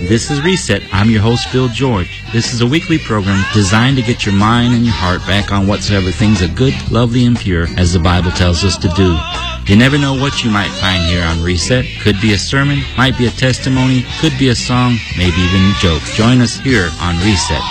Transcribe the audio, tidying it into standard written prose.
This is Reset. I'm your host, Phil George. This is a weekly program designed to get your mind and your heart back on whatsoever things are good, lovely, and pure, as the Bible tells us to do. You never know what you might find here on Reset. Could be a sermon, might be a testimony, could be a song, maybe even a joke. Join us here on Reset.